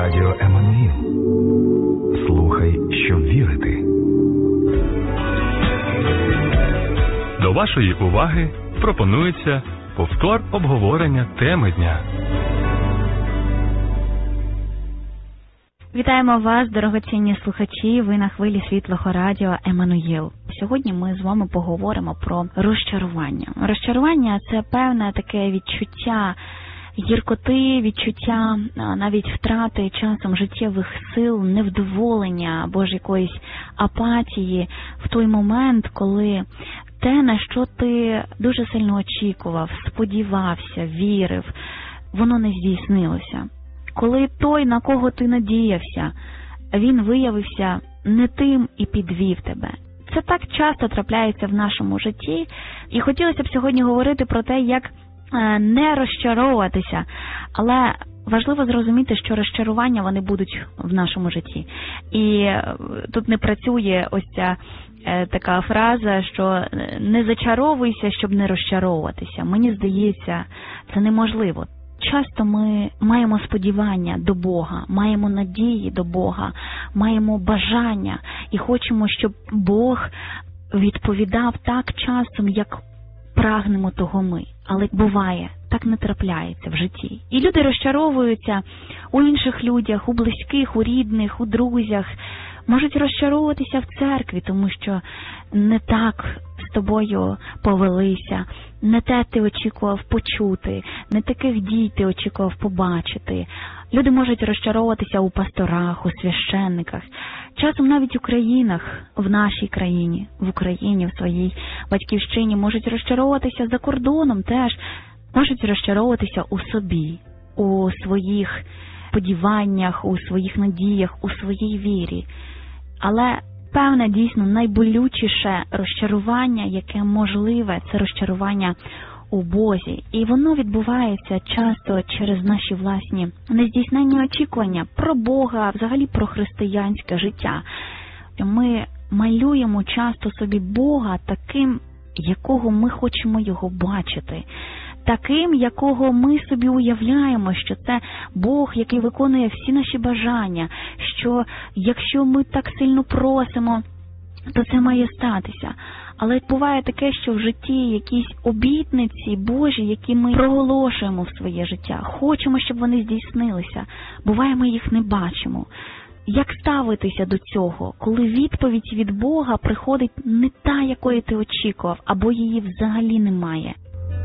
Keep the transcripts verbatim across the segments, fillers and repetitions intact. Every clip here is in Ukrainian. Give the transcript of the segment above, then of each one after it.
Радіо Еммануїл. Слухай, щоб вірити. До вашої уваги пропонується повтор обговорення теми дня. Вітаємо вас, дорогоцінні слухачі, ви на хвилі світлого радіо Еммануїл. Сьогодні ми з вами поговоримо про розчарування. Розчарування – це певне таке відчуття гіркоти, відчуття навіть втрати часом життєвих сил, невдоволення або ж якоїсь апатії в той момент, коли те, на що ти дуже сильно очікував, сподівався, вірив, воно не здійснилося. Коли той, на кого ти надіявся, він виявився не тим і підвів тебе. Це так часто трапляється в нашому житті. І хотілося б сьогодні говорити про те, як не розчаровуватися. Але важливо зрозуміти, що розчарування вони будуть в нашому житті. І тут не працює ось ця така фраза, що не зачаровуйся, щоб не розчаровуватися. Мені здається, це неможливо. Часто ми маємо сподівання до Бога, маємо надії до Бога, маємо бажання і хочемо, щоб Бог відповідав так часом, як прагнемо того ми. Але буває, так не трапляється в житті. І люди розчаровуються у інших людях, у близьких, у рідних, у друзях. Можуть розчаровуватися в церкві, тому що не так з тобою повелися, не те ти очікував почути, не таких дій ти очікував побачити. Люди можуть розчаровуватися у пасторах, у священниках. Часом навіть у країнах, в нашій країні, в Україні, в своїй батьківщині, можуть розчаровуватися за кордоном теж, можуть розчаровуватися у собі, у своїх сподіваннях, у своїх надіях, у своїй вірі. Але, певне, дійсно, найболючіше розчарування, яке можливе, це розчарування у Бозі. І воно відбувається часто через наші власні нездійсненні очікування про Бога, взагалі про християнське життя. Ми малюємо часто собі Бога таким, якого ми хочемо його бачити. Таким, якого ми собі уявляємо, що це Бог, який виконує всі наші бажання, що якщо ми так сильно просимо, то це має статися. Але буває таке, що в житті якісь обітниці Божі, які ми проголошуємо в своє життя, хочемо, щоб вони здійснилися. Буває, ми їх не бачимо. Як ставитися до цього, коли відповідь від Бога приходить не та, якої ти очікував, або її взагалі немає?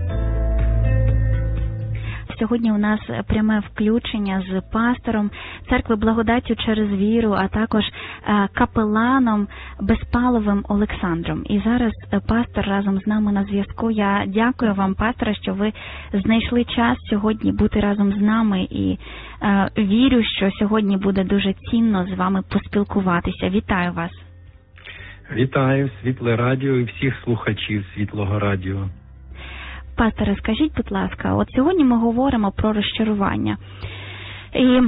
Сьогодні у нас пряме включення з пастором Церкви Благодаттю через віру, а також капеланом Безпаловим Олександром. І зараз пастор разом з нами на зв'язку. Я дякую вам, пасторе, що ви знайшли час сьогодні бути разом з нами, і е, вірю, що сьогодні буде дуже цінно з вами поспілкуватися. Вітаю вас. Вітаю, Світле Радіо і всіх слухачів Світлого Радіо. Пасторе, скажіть, будь ласка, от сьогодні ми говоримо про розчарування. І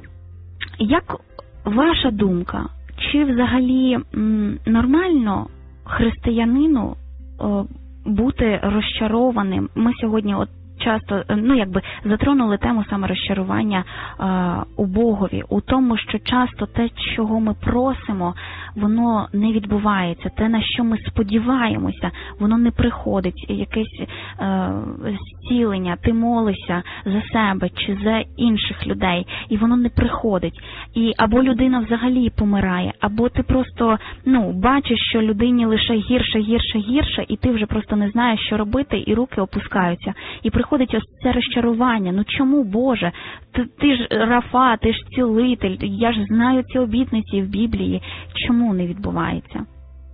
як ваша думка, чи взагалі м, нормально християнину о, бути розчарованим? Ми сьогодні от часто, ну, якби затронули тему саме розчарування е, у Богові, у тому, що часто те, чого ми просимо, воно не відбувається. Те, на що ми сподіваємося, воно не приходить. Якесь е, зцілення, ти молишся за себе чи за інших людей, і воно не приходить. І або людина взагалі помирає, або ти просто, ну, бачиш, що людині лише гірше, гірше, гірше, і ти вже просто не знаєш, що робити, і руки опускаються. І приходить ось це розчарування. Ну чому, Боже? Ти, ти ж Рафа, ти ж цілитель, я ж знаю ці обітниці в Біблії. Чому не відбувається?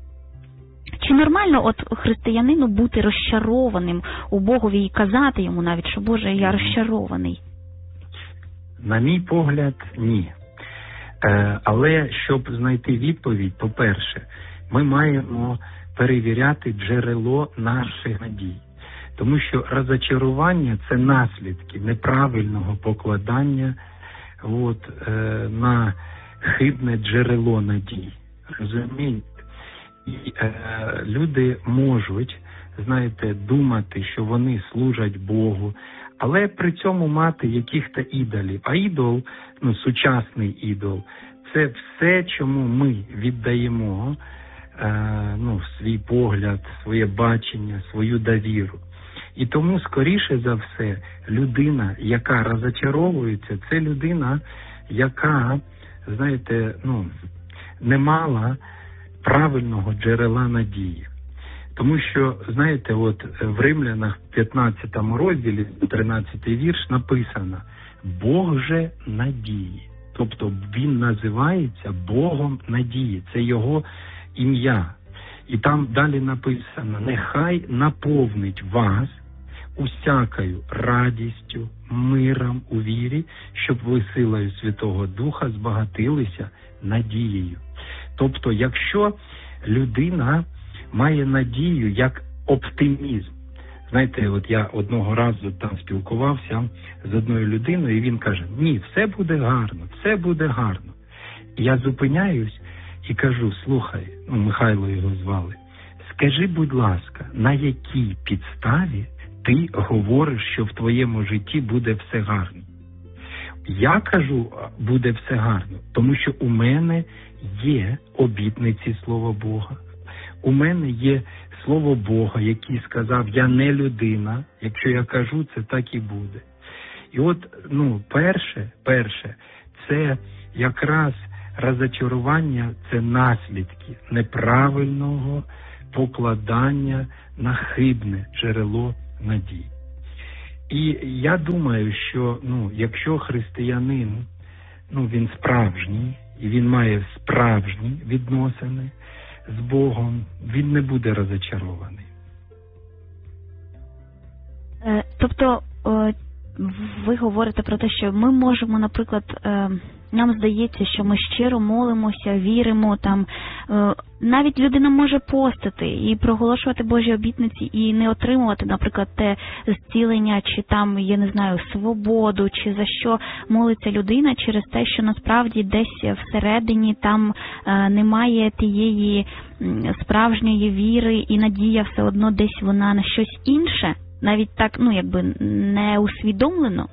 Чи нормально от християнину бути розчарованим у Богові і казати йому навіть, що, Боже, я розчарований? На мій погляд, ні. Е, але щоб знайти відповідь, по-перше, ми маємо перевіряти джерело наших надій. Тому що розчарування – це наслідки неправильного покладання от, е, на хибне джерело надій. Розумієте? І е, люди можуть, знаєте, думати, що вони служать Богу, але при цьому мати яких-то ідолів. А ідол, ну, сучасний ідол, це все, чому ми віддаємо е, ну, свій погляд, своє бачення, свою довіру. І тому, скоріше за все, людина, яка розочаровується, це людина, яка, знаєте, ну, не мала правильного джерела надії. Тому що, знаєте, от в Римлянах в п'ятнадцятому розділі, тринадцятий вірш написано «Бог же надії». Тобто він називається Богом надії, це його ім'я. І там далі написано «Нехай наповнить вас усякою радістю, миром у вірі, щоб ви силою Святого Духа збагатилися надією». Тобто, якщо людина має надію як оптимізм. Знаєте, от я одного разу там спілкувався з одною людиною, і він каже, ні, все буде гарно, все буде гарно. І я зупиняюсь і кажу, слухай, ну, Михайло його звали, скажи, будь ласка, на якій підставі ти говориш, що в твоєму житті буде все гарно? Я кажу, буде все гарно, тому що у мене є обітниці Слова Бога. У мене є Слово Бога, який сказав, я не людина, якщо я кажу, це так і буде. І от, ну, перше, перше, це якраз розочарування, це наслідки неправильного покладання на хибне джерело надії. І я думаю, що, ну, якщо християнин, ну, він справжній, і він має справжні відносини з Богом, він не буде розочарований. Тобто, ви говорите про те, що ми можемо, наприклад, нам здається, що ми щиро молимося, віримо, там, навіть людина може постити і проголошувати Божі обітниці і не отримувати, наприклад, те зцілення, чи там, я не знаю, свободу, чи за що молиться людина через те, що насправді десь всередині там немає тієї справжньої віри і надія все одно десь вона на щось інше, навіть так, ну, якби не усвідомлено.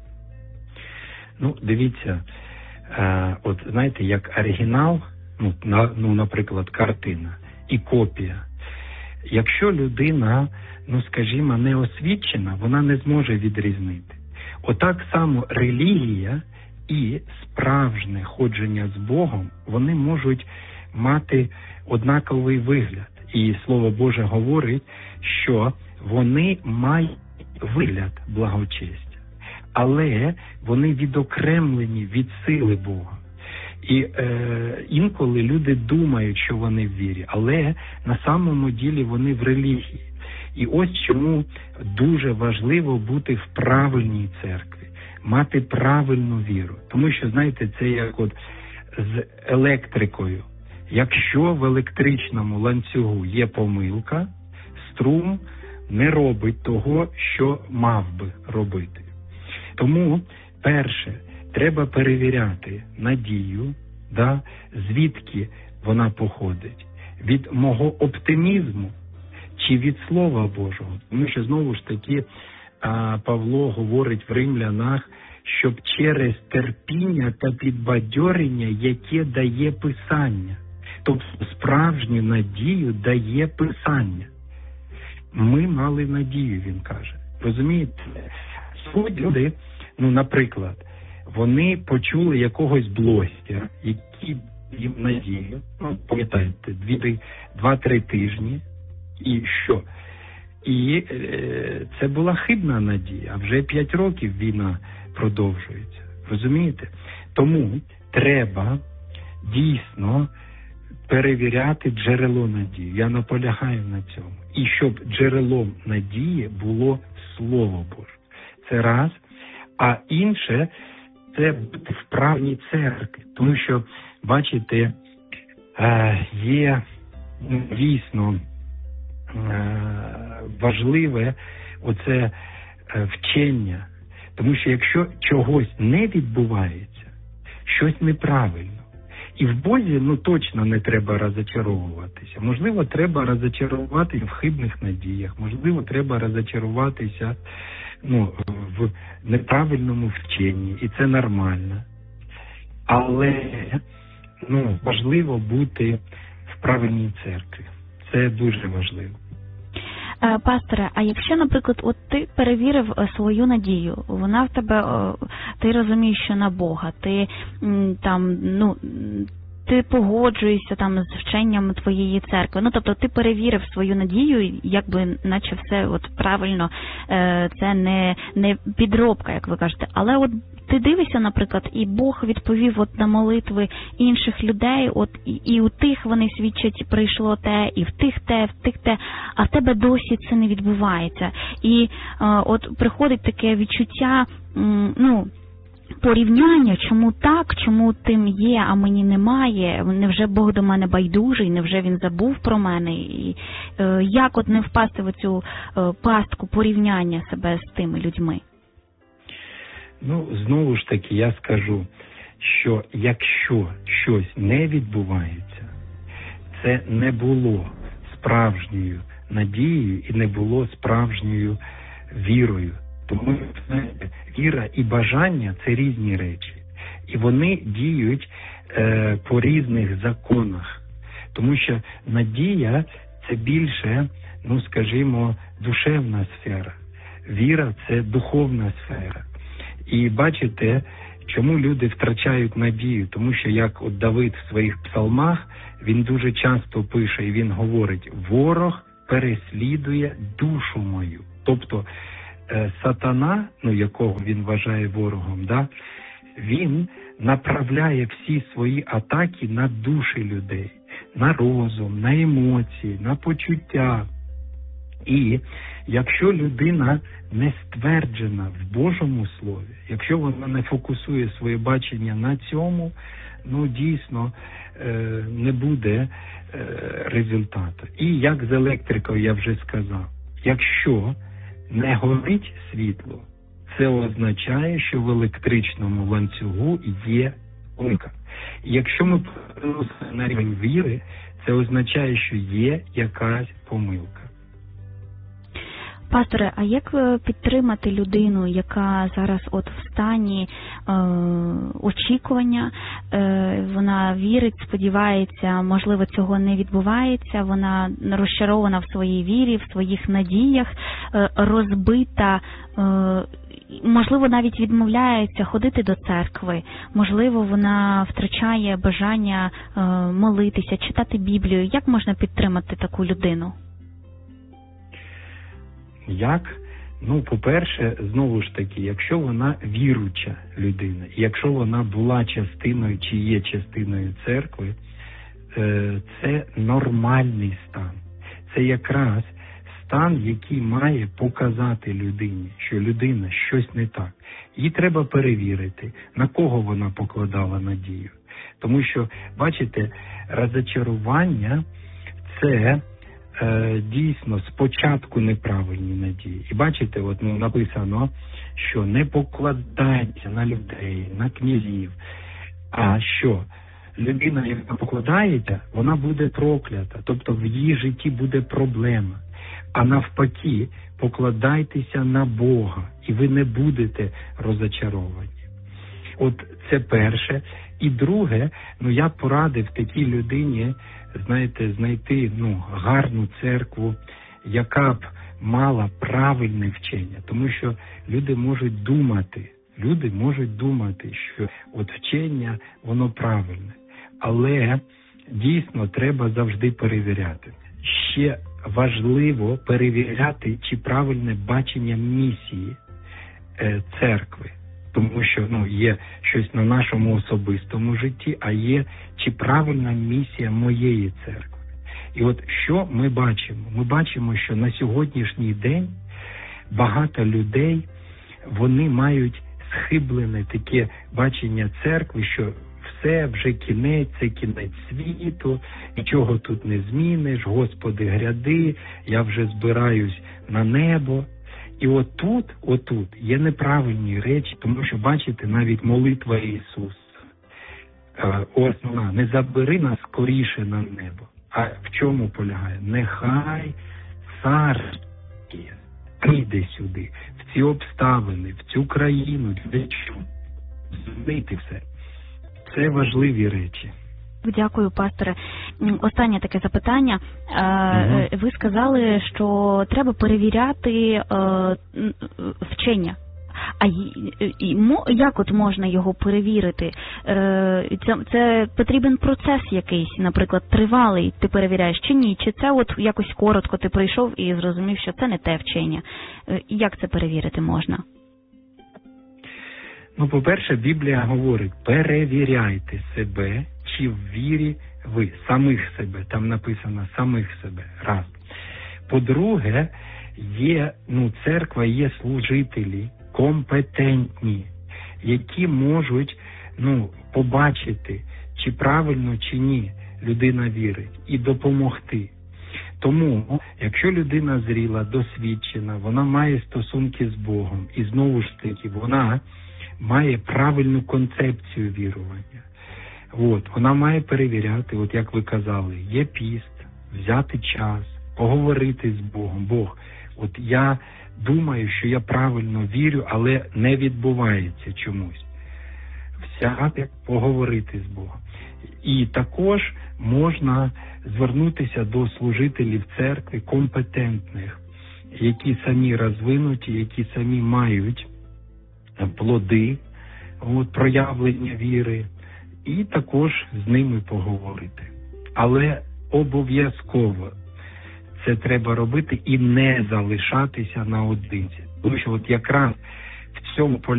Ну, дивіться, е, от знаєте, як оригінал, ну, на, ну, наприклад, картина і копія. Якщо людина, ну, скажімо, не освічена, вона не зможе відрізнити. Отак само релігія і справжнє ходження з Богом, вони можуть мати однаковий вигляд. І Слово Боже говорить, що вони мають вигляд благочестя, але вони відокремлені від сили Бога. І е, інколи люди думають, що вони в вірі, але на самому ділі вони в релігії. І ось чому дуже важливо бути в правильній церкві, мати правильну віру. Тому що, знаєте, це як от з електрикою. Якщо в електричному ланцюгу є помилка, струм не робить того, що мав би робити. Тому, перше, треба перевіряти надію, да, звідки вона походить. Від мого оптимізму чи від Слова Божого. Тому що, знову ж таки, Павло говорить в Римлянах, щоб через терпіння та підбадьорення, яке дає Писання. Тобто справжню надію дає Писання. Ми мали надію, він каже. Розумієте? Сьогодні люди, ну, наприклад, вони почули якогось блогера, який їм надію, ну, пам'ятаєте, два-три тижні, і що? І е, це була хибна надія, а вже п'ять років війна продовжується. Розумієте? Тому треба дійсно перевіряти джерело надії. Я наполягаю на цьому. І щоб джерелом надії було Слово Боже. Це раз. А інше, це бути в правній церкві. Тому що, бачите, є дійсно важливе оце вчення. Тому що якщо чогось не відбувається, щось неправильно. І в Бозі, ну, точно не треба розочаровуватися. Можливо, треба розочаруватися в хибних надіях. Можливо, треба розочаруватися ну, в неправильному вченні, і це нормально. Але ну, важливо бути в правильній церкві. Це дуже важливо. Пасторе, а якщо, наприклад, от ти перевірив свою надію, вона в тебе, ти розумієш, що на Бога, ти там, ну, ти погоджуєшся там з вченням твоєї церкви, ну, тобто ти перевірив свою надію, якби наче все от правильно, це не, не підробка, як ви кажете, але от ти дивишся, наприклад, і Бог відповів от на молитви інших людей, от і, і у тих вони свідчать, прийшло те, і в тих те, в тих те, а в тебе досі це не відбувається. І е, от приходить таке відчуття, м, ну, порівняння, чому так, чому тим є, а мені немає, невже Бог до мене байдужий, невже Він забув про мене, і е, як от не впасти в цю е, пастку порівняння себе з тими людьми? Ну, знову ж таки, я скажу, що якщо щось не відбувається, це не було справжньою надією і не було справжньою вірою. Тому, знаєте, віра і бажання – це різні речі. І вони діють е, по різних законах. Тому що надія – це більше, ну, скажімо, душевна сфера. Віра – це духовна сфера. І бачите, чому люди втрачають надію? Тому що, як от Давид в своїх псалмах, він дуже часто пише, і він говорить, ворог переслідує душу мою. Тобто, е, сатана, ну, якого він вважає ворогом, да, він направляє всі свої атаки на душі людей, на розум, на емоції, на почуття. І якщо людина не стверджена в Божому Слові, якщо вона не фокусує своє бачення на цьому, ну, дійсно, не буде результату. І як з електрикою я вже сказав, якщо не горить світло, це означає, що в електричному ланцюгу є помилка. І якщо ми переносимо на рівень віри, це означає, що є якась помилка. Пасторе, а як підтримати людину, яка зараз от в стані е, очікування, е, вона вірить, сподівається, можливо, цього не відбувається, вона розчарована в своїй вірі, в своїх надіях, е, розбита, е, можливо, навіть відмовляється ходити до церкви, можливо, вона втрачає бажання е, молитися, читати Біблію. Як можна підтримати таку людину? Як? Ну, по-перше, знову ж таки, якщо вона віруча людина, якщо вона була частиною чи є частиною церкви, це нормальний стан. Це якраз стан, який має показати людині, що людина щось не так. Їй треба перевірити, на кого вона покладала надію. Тому що, бачите, розчарування – це дійсно спочатку неправильні надії. І бачите, от ну, написано, що не покладайтеся на людей, на князів. А що? Людина, яка покладається, вона буде проклята. Тобто в її житті буде проблема. А навпаки, покладайтеся на Бога, і ви не будете розчаровані. От це перше. І друге, ну я б порадив такій людині, знаєте, знайти ну, гарну церкву, яка б мала правильне вчення. Тому що люди можуть думати, люди можуть думати, що от вчення, воно правильне. Але дійсно треба завжди перевіряти. Ще важливо перевіряти, чи правильне бачення місії е, церкви. Тому що ну, є щось на нашому особистому житті, а є чи правильна місія моєї церкви. І от що ми бачимо? Ми бачимо, що на сьогоднішній день багато людей, вони мають схиблене таке бачення церкви, що все, вже кінець, це кінець світу, нічого тут не зміниш, Господи, гряди, я вже збираюсь на небо. І отут, отут є неправильні речі, тому що, бачите, навіть молитва Ісуса, основна, не забери нас скоріше на небо. А в чому полягає? Нехай царське прийде сюди, в ці обставини, в цю країну, для чого? Змінити все. Це важливі речі. Дякую, пасторе. Останнє таке запитання. Угу. Ви сказали, що треба перевіряти вчення. А як от можна його перевірити? Це, це потрібен процес якийсь, наприклад, тривалий, ти перевіряєш чи ні? Чи це от якось коротко ти прийшов і зрозумів, що це не те вчення? Як це перевірити можна? Ну, по-перше, Біблія говорить, перевіряйте себе, чи в вірі ви, самих себе, там написано самих себе, раз. По-друге, є, ну, церква, є служителі, компетентні, які можуть, ну, побачити, чи правильно, чи ні людина вірить, і допомогти. Тому, якщо людина зріла, досвідчена, вона має стосунки з Богом, і знову ж таки, вона має правильну концепцію вірування. От, вона має перевіряти, от як ви казали, є піст, взяти час, поговорити з Богом. Бог, от я думаю, що я правильно вірю, але не відбувається чомусь. Взяти, поговорити з Богом. І також можна звернутися до служителів церкви компетентних, які самі розвинуті, які самі мають плоди, от, проявлення віри, і також з ними поговорити. Але обов'язково це треба робити і не залишатися наодинці. Тому що от якраз в цьому